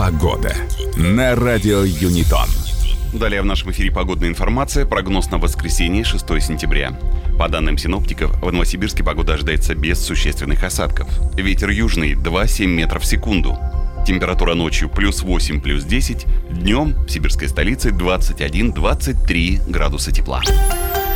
Погода на радио Юнитон. Далее в нашем эфире погодная информация. Прогноз на воскресенье, 6 сентября. По данным синоптиков, в Новосибирске погода ожидается без существенных осадков. Ветер южный 2,7 метров в секунду. Температура ночью плюс 8, плюс 10. Днем в сибирской столице 21-23 градуса тепла.